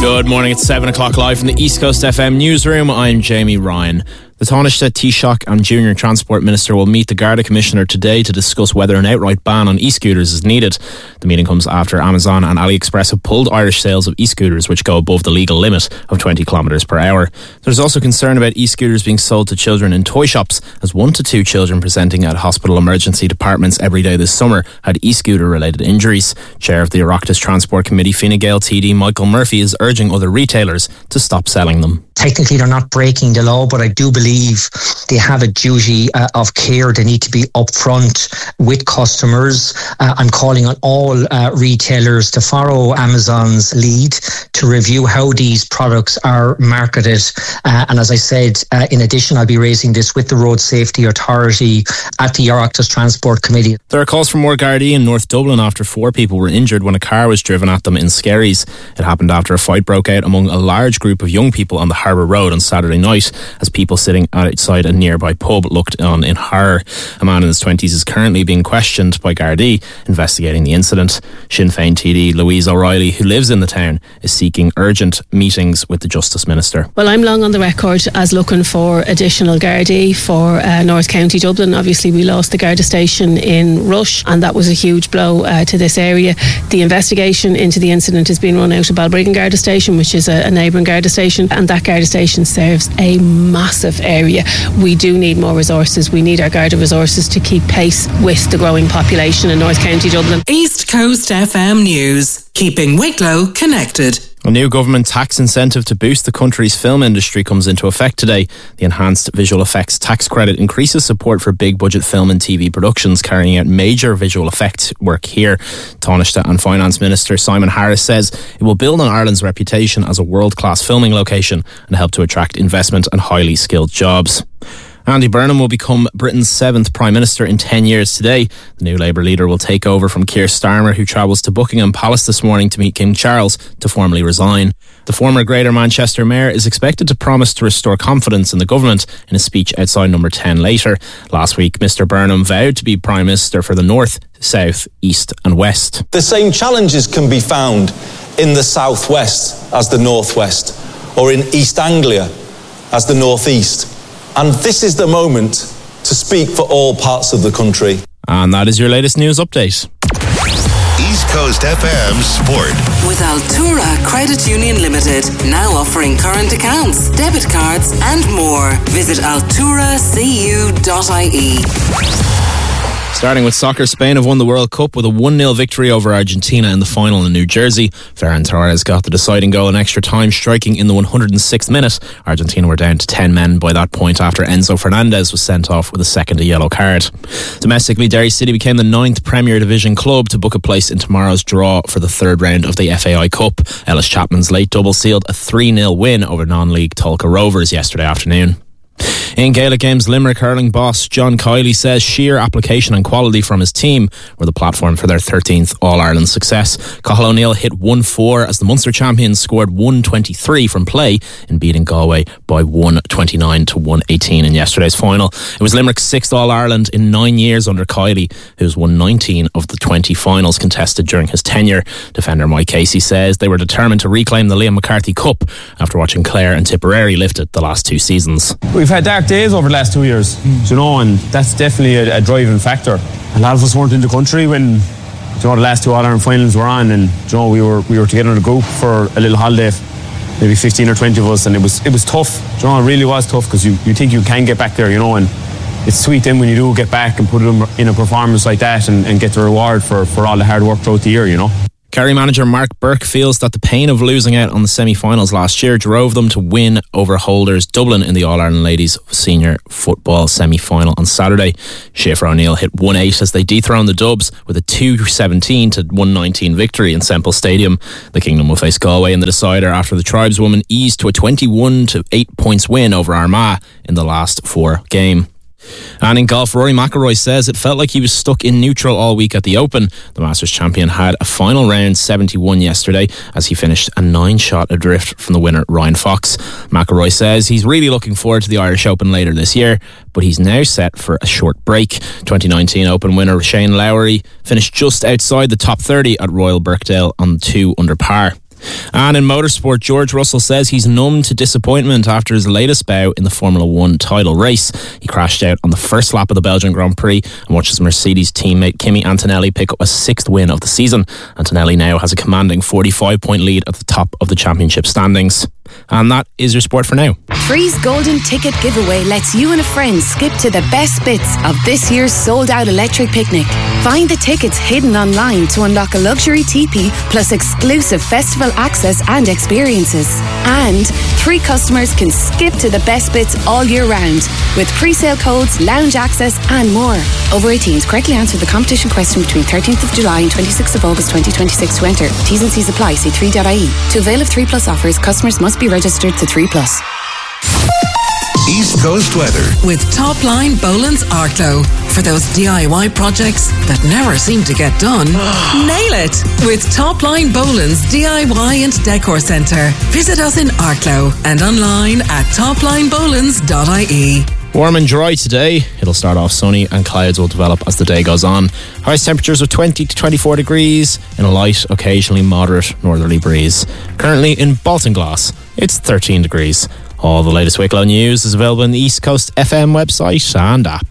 Good morning, it's 7 o'clock live from the East Coast FM newsroom. I'm Jamie Ryan. The Taoiseach, Taoiseach and Junior Transport Minister will meet the Garda Commissioner today to discuss whether an outright ban on e-scooters is needed. The meeting comes after Amazon and AliExpress have pulled Irish sales of e-scooters which go above the legal limit of 20 kilometres per hour. There's also concern about e-scooters being sold to children in toy shops, as 1 to 2 children presenting at hospital emergency departments every day this summer had e-scooter related injuries. Chair of the Oireachtas Transport Committee, Fine Gael TD Michael Murphy, is urging other retailers to stop selling them. Technically, they're not breaking the law, but I do believe they have a duty of care. They need to be upfront with customers. I'm calling on all retailers to follow Amazon's lead to review how these products are marketed. And as I said, in addition, I'll be raising this with the Road Safety Authority at the Oireachtas Transport Committee. There are calls for more Gardaí in North Dublin after 4 people were injured when a car was driven at them in Skerries. It happened after a fight broke out among a large group of young people on the Harbour Road on Saturday night as people sitting outside a nearby pub looked on in horror. A man in his 20s is currently being questioned by Gardaí investigating the incident. Sinn Féin TD Louise O'Reilly, who lives in the town, is seeking urgent meetings with the Justice Minister. Well, I'm long on the record as looking for additional Gardaí for North County Dublin. Obviously, we lost the Garda station in Rush and that was a huge blow to this area. The investigation into the incident is being run out of Balbriggan Garda station, which is a neighbouring Garda station, and that Garda station serves a massive area. We do need more resources. We need our Garda resources to keep pace with the growing population in North County Dublin. East Coast FM News, keeping Wicklow connected. A new government tax incentive to boost the country's film industry comes into effect today. The enhanced visual effects tax credit increases support for big budget film and TV productions carrying out major visual effects work here. Taoiseach and Finance Minister Simon Harris says it will build on Ireland's reputation as a world-class filming location and help to attract investment and highly skilled jobs. Andy Burnham will become Britain's 7th Prime Minister in 10 years today. The new Labour leader will take over from Keir Starmer, who travels to Buckingham Palace this morning to meet King Charles to formally resign. The former Greater Manchester Mayor is expected to promise to restore confidence in the government in a speech outside Number 10 later. Last week, Mr Burnham vowed to be Prime Minister for the North, South, East and West. The same challenges can be found in the South West as the North West, or in East Anglia as the North East. And this is the moment to speak for all parts of the country. And that is your latest news update. East Coast FM Sport. With Altura Credit Union Limited, now offering current accounts, debit cards and more. Visit alturacu.ie. Starting with soccer, Spain have won the World Cup with a 1-0 victory over Argentina in the final in New Jersey. Ferran Torres got the deciding goal in extra time, striking in the 106th minute. Argentina were down to 10 men by that point after Enzo Fernandez was sent off with a second yellow card. Domestically, Derry City became the 9th Premier Division club to book a place in tomorrow's draw for the 3rd round of the FAI Cup. Ellis Chapman's late double sealed a 3-0 win over non-league Tulka Rovers yesterday afternoon. In Gaelic Games, Limerick hurling boss John Kiley says sheer application and quality from his team were the platform for their 13th All-Ireland success. Cathal O'Neill hit 1-4 as the Munster champions scored 123 from play in beating Galway by 129 to 118 in yesterday's final. It was Limerick's 6th All-Ireland in 9 years under Kiley, who's won 19 of the 20 finals contested during his tenure. Defender Mike Casey says they were determined to reclaim the Liam McCarthy Cup after watching Clare and Tipperary lift it the last 2 seasons. We've had dark days over the last 2 years, you know, and that's definitely a driving factor. A lot of us weren't in the country when, you know, the last 2 All-Ireland finals were on, and, you know, we were together in a group for a little holiday, maybe 15 or 20 of us, and it was tough. You know, it really was tough because you think you can get back there, you know, and it's sweet then when you do get back and put it in a performance like that and get the reward for all the hard work throughout the year, you know. Kerry manager Mark Burke feels that the pain of losing out on the semi-finals last year drove them to win over holders Dublin in the All-Ireland Ladies Senior Football semi-final on Saturday. Schaefer O'Neill hit 1-8 as they dethroned the Dubs with a 2-17 to 119 victory in Semple Stadium. The Kingdom will face Galway in the decider after the tribeswoman eased to a 21 to 8 points win over Armagh in the last 4 game. And in golf, Rory McIlroy says it felt like he was stuck in neutral all week at the Open. The Masters champion had a final round 71 yesterday as he finished a 9-shot adrift from the winner Ryan Fox. McIlroy says he's really looking forward to the Irish Open later this year, but he's now set for a short break. 2019 Open winner Shane Lowry finished just outside the top 30 at Royal Birkdale on 2 under par. And in motorsport, George Russell says he's numb to disappointment after his latest bout in the Formula 1 title race. He crashed out on the first lap of the Belgian Grand Prix and watches Mercedes teammate Kimi Antonelli pick up a 6th win of the season. Antonelli now has a commanding 45-point lead at the top of the championship standings. And that is your sport for now. Free's Golden Ticket Giveaway lets you and a friend skip to the best bits of this year's sold-out electric picnic. Find the tickets hidden online to unlock a luxury teepee plus exclusive festival access and experiences. And 3 customers can skip to the best bits all year round with pre-sale codes, lounge access and more. Over 18s, correctly answer the competition question between 13th of July and 26th of August 2026 to enter. T's and C's apply. See 3.ie. To avail of 3 Plus offers, customers must be registered to 3 Plus. East Coast weather with Topline Boland's Arklow. For those DIY projects that never seem to get done, nail it with Topline Boland's DIY and Decor Centre. Visit us in Arklow and online at toplinebolands.ie. Warm and dry today. It'll start off sunny and clouds will develop as the day goes on. Highest temperatures of 20 to 24 degrees in a light, occasionally moderate northerly breeze. Currently in Baltinglass, it's 13 degrees. All the latest Wicklow news is available on the East Coast FM website and app.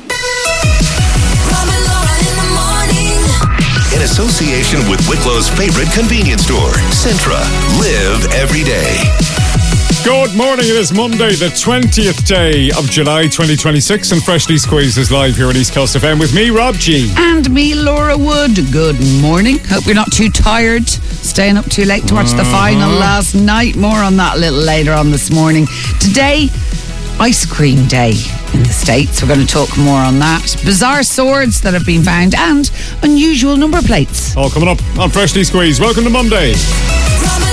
in association with Wicklow's favorite convenience store, Centra. Live every day. Good morning. It is Monday, the 20th day of July 2026, and Freshly Squeezed is live here at East Coast FM with me, Rob G. And me, Laura Wood. Good morning. Hope you're not too tired, staying up too late to watch the final last night. More on that a little later on this morning. Today, Ice Cream Day in the States. We're going to talk more on that. Bizarre swords that have been found and unusual number plates. All coming up on Freshly Squeezed. Welcome to Monday.